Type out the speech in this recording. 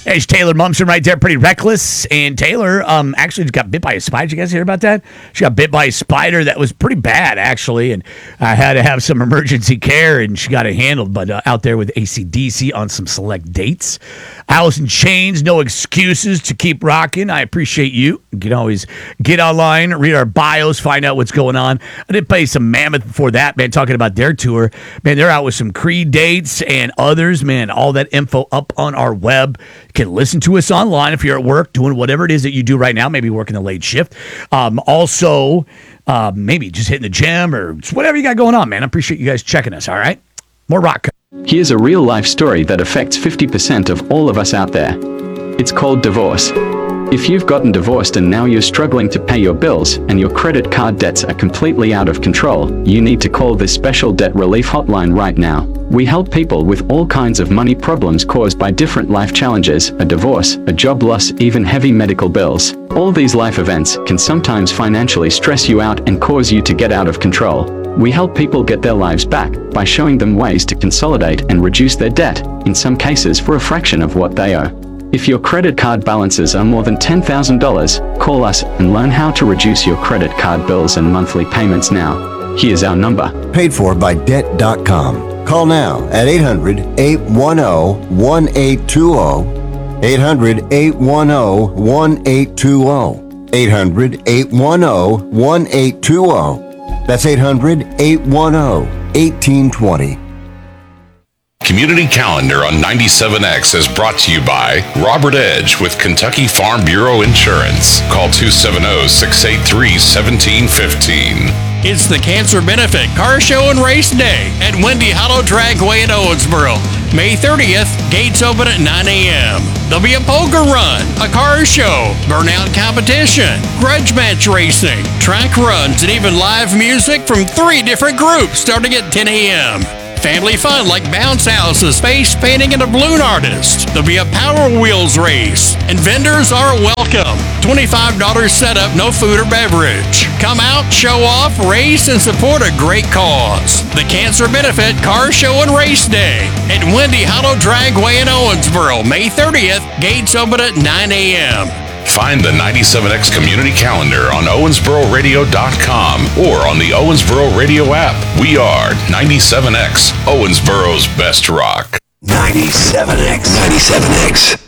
There's Taylor Mumson right there, pretty reckless. And Taylor actually got bit by a spider. Did you guys hear about that? She got bit by a spider that was pretty bad, actually. And I had to have some emergency care, and she got it handled. But out there with AC/DC on some select dates. Alice in Chains, no excuses to keep rocking. I appreciate you. You can always get online, read our bios, find out what's going on. I did play some Mammoth before that, man, talking about their tour. Man, they're out with some Creed dates and others, man. All that info up on our web. You can listen to us online if you're at work doing whatever it is that you do right now, maybe working a late shift. Also, maybe just hitting the gym or just whatever you got going on, man. I appreciate you guys checking us, all right? More rock. Here's a real-life story that affects 50% of all of us out there. It's called divorce. If you've gotten divorced and now you're struggling to pay your bills and your credit card debts are completely out of control, you need to call this special debt relief hotline right now. We help people with all kinds of money problems caused by different life challenges, a divorce, a job loss, even heavy medical bills. All these life events can sometimes financially stress you out and cause you to get out of control. We help people get their lives back by showing them ways to consolidate and reduce their debt, in some cases for a fraction of what they owe. If your credit card balances are more than $10,000, call us and learn how to reduce your credit card bills and monthly payments now. Here's our number. Paid for by Debt.com. Call now at 800-810-1820. 800-810-1820. 800-810-1820. That's 800-810-1820. Community Calendar on 97X is brought to you by Robert Edge with Kentucky Farm Bureau Insurance. Call 270-683-1715. It's the Cancer Benefit Car Show and Race Day at Windy Hollow Dragway in Owensboro. May 30th, gates open at 9 a.m. There'll be a poker run, a car show, burnout competition, grudge match racing, track runs, and even live music from 3 different groups starting at 10 a.m. Family fun like bounce houses, face painting, and a balloon artist. There'll be a Power Wheels race, and vendors are welcome. $25 setup, no food or beverage. Come out, show off, race, and support a great cause. The Cancer Benefit Car Show and Race Day at Windy Hollow Dragway in Owensboro, May 30th. Gates open at 9 a.m. Find the 97X Community Calendar on OwensboroRadio.com or on the Owensboro Radio app. We are 97X, Owensboro's best rock. 97X.